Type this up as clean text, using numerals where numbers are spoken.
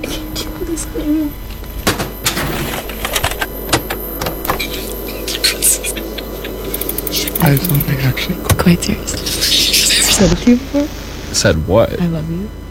I can't deal with this anymore. I have something actually quite serious. I've said it to you before. Said what? I love you.